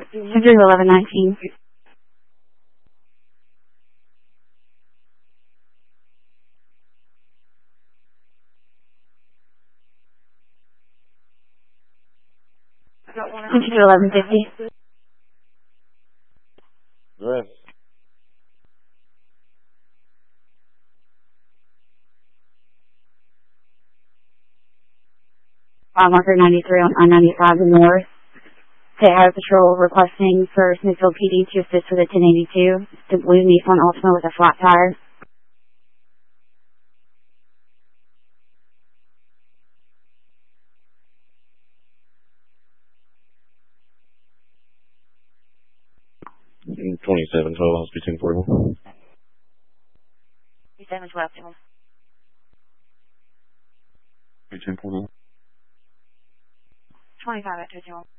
Century 1119. Century 1150. Right. Marker 93 on I-95 North. State Highway Patrol requesting for Smithfield PD to assist with a 1082. The blue Nissan Altima with a flat tire. In 2712, I'll speak 1041. 2712. 1041. 25 at 21.